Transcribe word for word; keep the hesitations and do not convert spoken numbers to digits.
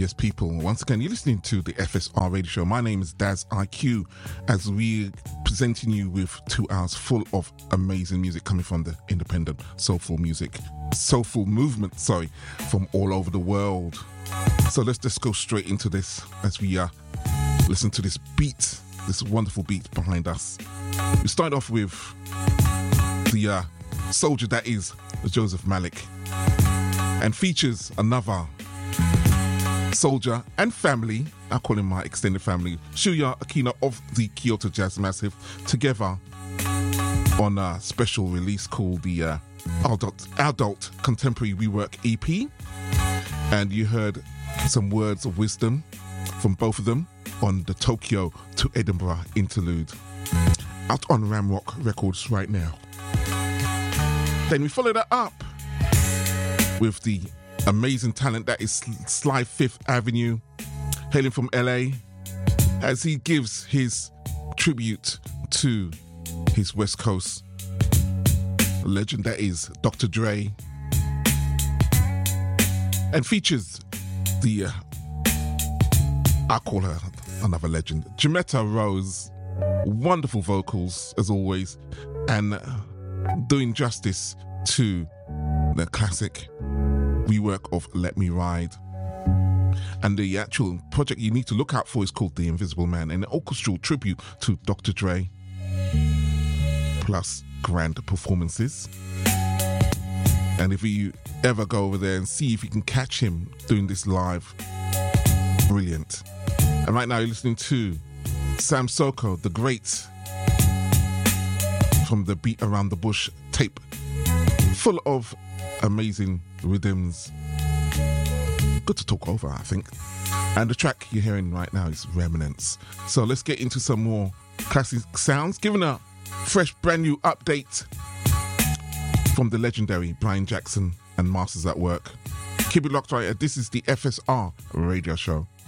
Yes, people, once again, you're listening to the F S R Radio Show. My name is Daz I Q, as we presenting you with two hours full of amazing music coming from the independent soulful music, soulful movement, sorry, from all over the world. So let's just go straight into this as we uh, listen to this beat, this wonderful beat behind us. We start off with the uh, soldier that is Joseph Malik, and features another soldier and family, I call him my extended family, Shuya Akina of the Kyoto Jazz Massive, together on a special release called the uh, Adult, Adult Contemporary Rework E P. And you heard some words of wisdom from both of them on the Tokyo to Edinburgh interlude, out on Ramrock Records right now. Then we follow that up with the amazing talent that is Sly Fifth Avenue, hailing from L A, as he gives his tribute to his West Coast legend that is Doctor Dre, and features the uh, I call her another legend, Jametta Rose. Wonderful vocals as always, and uh, doing justice to the classic rework of Let Me Ride. And the actual project you need to look out for is called The Invisible Man, an orchestral tribute to Doctor Dre, plus grand performances. And if you ever go over there and see if you can catch him doing this live, brilliant. And right now you're listening to Sam Soko, the great, from the Beat Around the Bush tape, full of amazing rhythms. Good to talk over, I think. And the track you're hearing right now is Remnants. So let's get into some more classic sounds, giving a fresh, brand new update from the legendary Brian Jackson and Masters at Work. Keep it locked right here. This is the F S R Radio Show.